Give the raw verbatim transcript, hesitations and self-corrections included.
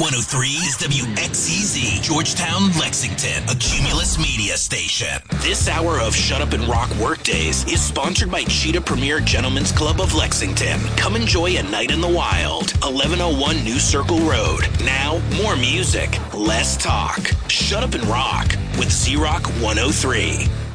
one oh three is W X E Z, Georgetown, Lexington, a Cumulus media station. This hour of Shut Up and Rock Workdays is sponsored by Cheetah Premier Gentlemen's Club of Lexington. Come enjoy a night in the wild. eleven oh one New Circle Road. Now, more music, less talk. Shut Up and Rock with Z-Rock one oh three.